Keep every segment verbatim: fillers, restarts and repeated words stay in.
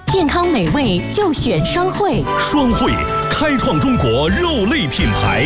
健康美味就选双汇。 双汇开创中国肉类品牌。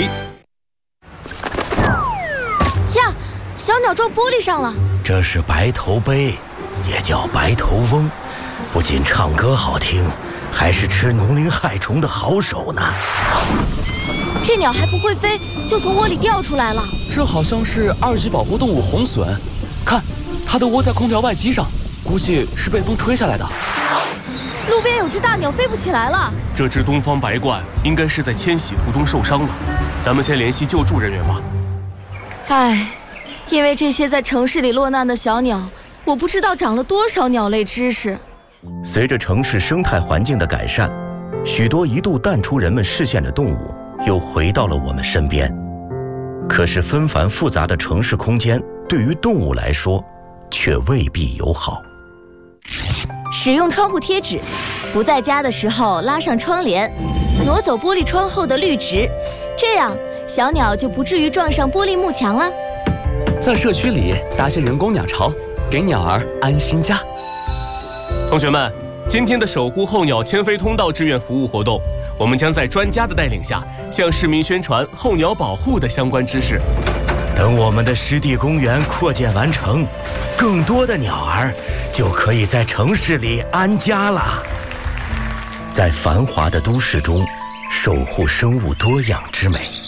呀，小鸟撞玻璃上了。 这是白头鹎，也叫白头翁，不仅唱歌好听，还是吃农林害虫的好手呢。 这鸟还不会飞，就从窝里掉出来了。 这好像是二级保护动物红隼，看，它都窝在空调外机上，估计是被风吹下来的。 路边有只大鸟飞不起来了。 这只东方白鹳应该是在迁徙途中受伤了，咱们先联系救助人员吧。 唉，因为这些在城市里落难的小鸟，我不知道长了多少鸟类知识。 随着城市生态环境的改善，许多一度淡出人们视线的动物又回到了我们身边。可是纷繁复杂的城市空间对于动物来说却未必友好。 使用窗户贴纸，不在家的时候拉上窗帘，挪走玻璃窗后的绿植，这样小鸟就不至于撞上玻璃幕墙了。 在社区里搭些人工鸟巢，给鸟儿安心家。 同学们，今天的守护候鸟迁飞通道志愿服务活动，我们将在专家的带领下，向市民宣传候鸟保护的相关知识。 等我们的湿地公园扩建完成，更多的鸟儿就可以在城市里安家了。在繁华的都市中，守护生物多样之美。